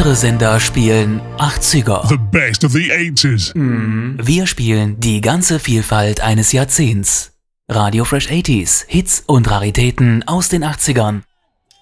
Andere Sender spielen 80er. The best of the 80s. Wir spielen die ganze Vielfalt eines Jahrzehnts. Radio Fresh 80s, Hits und Raritäten aus den 80ern.